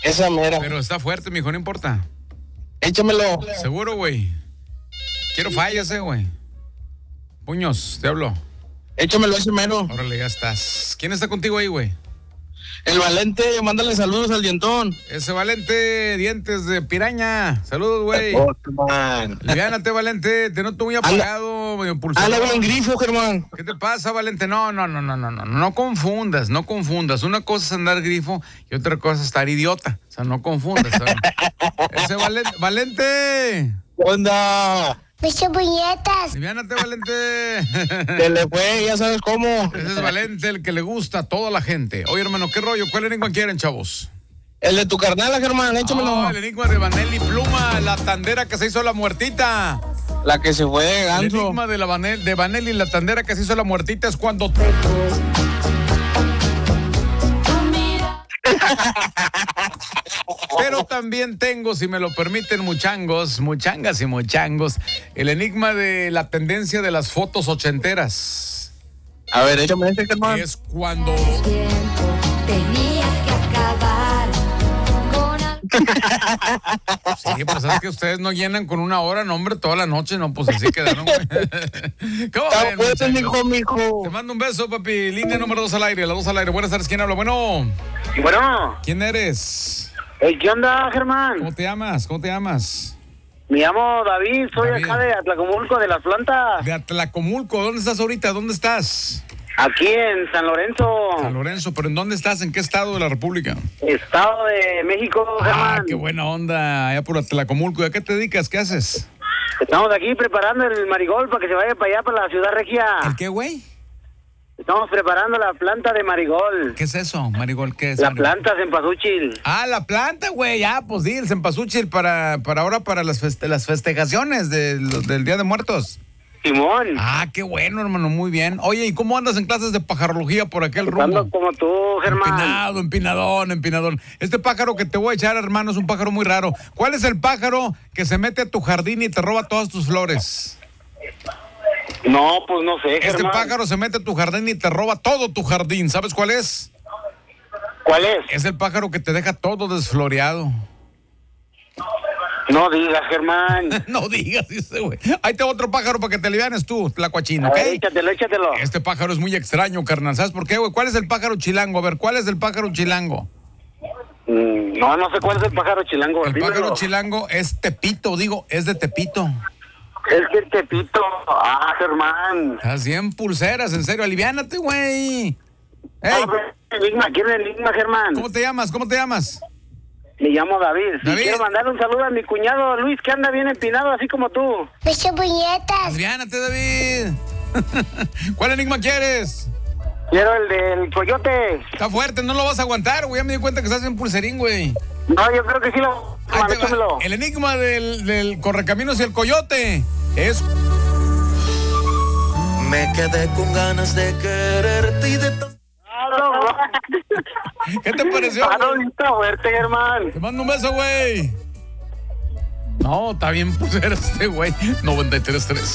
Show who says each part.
Speaker 1: Esa mera.
Speaker 2: Pero está fuerte, mijo, no importa.
Speaker 1: Échamelo.
Speaker 2: Seguro, güey. Quiero fallas, güey. Puños, te hablo.
Speaker 1: Échamelo ese mero.
Speaker 2: Órale, ya estás. ¿Quién está contigo ahí, güey?
Speaker 1: El Valente, mándale saludos al dientón.
Speaker 2: Ese Valente, dientes de piraña. Saludos, güey.
Speaker 1: Man.
Speaker 2: Aliviánate, Valente. Te noto muy apagado, medio pulsado.
Speaker 1: Anda bien grifo, Germán.
Speaker 2: ¿Qué te pasa, Valente? No confundas, no confundas. Una cosa es andar grifo y otra cosa es estar idiota. O sea, no confundas, ¿sabes? Ese Valente.
Speaker 1: ¿Qué onda?
Speaker 3: Muchas puñetas.
Speaker 2: Aliviánate, Valente.
Speaker 1: Se le fue, ya sabes cómo.
Speaker 2: Ese es Valente, el que le gusta a toda la gente. Oye, hermano, ¿qué rollo? ¿Cuál enigma quieren, chavos?
Speaker 1: El de tu carnala, Germán, échamelo.
Speaker 2: El enigma de Vanelli Pluma, la tandera que se hizo la muertita.
Speaker 1: La que se fue de
Speaker 2: El
Speaker 1: ganso.
Speaker 2: enigma de Vanelli, la tandera que se hizo la muertita es cuando... Pero también tengo, si me lo permiten, muchangos, muchangas y muchangos, el enigma de la tendencia de las fotos ochenteras.
Speaker 1: A ver, échame ese, Germán.
Speaker 2: Es cuando...
Speaker 3: Tenía que acabar con
Speaker 2: Sí, pues es que ustedes no llenan con una hora, no, hombre, toda la noche, no, pues así quedaron, güey. ¿Cómo ven,
Speaker 1: Pues,
Speaker 2: muchachos?
Speaker 1: mijo.
Speaker 2: Te mando un beso, papi. Línea número 2 al aire, la 2 al aire. Buenas tardes, ¿quién habla? Bueno,
Speaker 4: Bueno,
Speaker 2: ¿quién eres?
Speaker 4: ¿qué onda, Germán?
Speaker 2: ¿Cómo te llamas? ¿Cómo te llamas?
Speaker 4: Me llamo David, soy
Speaker 2: David.
Speaker 4: acá de Atlacomulco, de las plantas,
Speaker 2: De Atlacomulco, ¿dónde estás ahorita? ¿Dónde estás?
Speaker 4: aquí en San Lorenzo,
Speaker 2: San Lorenzo, ¿pero en dónde estás? ¿En qué estado de la República?
Speaker 4: Estado de México, Germán.
Speaker 2: Qué buena onda, allá por Atlacomulco. ¿Y a qué te dedicas? ¿Qué haces?
Speaker 4: Estamos aquí preparando el marigol para que se vaya para allá, para la ciudad regia.
Speaker 2: ¿El qué, güey?
Speaker 4: Estamos preparando la planta de marigol.
Speaker 2: ¿Qué es eso, Marigol? ¿Qué es?
Speaker 4: La
Speaker 2: Marigol?
Speaker 4: planta cempasúchil.
Speaker 2: Ah, la planta, güey. Ya, pues sí, el cempasúchil para ahora, para las festejaciones del Día de Muertos.
Speaker 4: Simón.
Speaker 2: Ah, qué bueno, hermano, muy bien. Oye, ¿y cómo andas en clases de pajarología por aquel
Speaker 4: Estando
Speaker 2: rumbo?
Speaker 4: como tú, Germán.
Speaker 2: Empinadón. Este pájaro que te voy a echar, hermano, es un pájaro muy raro. ¿Cuál es el pájaro que se mete a tu jardín y te roba todas tus flores?
Speaker 4: No, pues no sé,
Speaker 2: Este
Speaker 4: Germán.
Speaker 2: pájaro se mete a tu jardín y te roba todo tu jardín. ¿Sabes cuál es?
Speaker 4: ¿Cuál es?
Speaker 2: Es el pájaro que te deja todo desfloreado.
Speaker 4: No digas, Germán.
Speaker 2: No digas, dice, güey. Ahí te va otro pájaro para que te alivianes tú, tlacuachín, ¿ok?
Speaker 4: A ver, échatelo.
Speaker 2: Este pájaro es muy extraño, carnal. ¿Sabes por qué, güey? ¿Cuál es el pájaro chilango? A ver, ¿cuál es el pájaro chilango?
Speaker 4: No sé cuál es el pájaro chilango.
Speaker 2: El
Speaker 4: dímelo.
Speaker 2: pájaro chilango es Tepito, es de Tepito.
Speaker 4: Es que el Tepito. Ah, Germán.
Speaker 2: Estás bien pulseras, en serio, aliviánate, güey. Ey,
Speaker 4: Enigma, ¿quién es Enigma, Germán?
Speaker 2: ¿cómo te llamas? ¿Cómo te llamas?
Speaker 4: Me llamo David.
Speaker 2: David.
Speaker 4: Y quiero mandar un saludo a mi cuñado Luis, que anda bien empinado, así como tú.
Speaker 3: Muchas puñetas.
Speaker 2: Aliviánate, David. ¿Cuál enigma quieres?
Speaker 4: Quiero el del coyote.
Speaker 2: Está fuerte, no lo vas a aguantar, güey. Ya me di cuenta que estás en pulserín, güey.
Speaker 4: No, yo creo que sí lo...
Speaker 2: Ahí te va.
Speaker 4: Échamelo.
Speaker 2: El enigma del correcaminos y el coyote es...
Speaker 5: Me quedé con ganas de quererte y de...
Speaker 2: ¿Qué te pareció,
Speaker 4: Ah, no,
Speaker 2: güey?
Speaker 4: está fuerte, Germán.
Speaker 2: Te mando un beso, güey. No, está bien pulsera este güey. 93.3.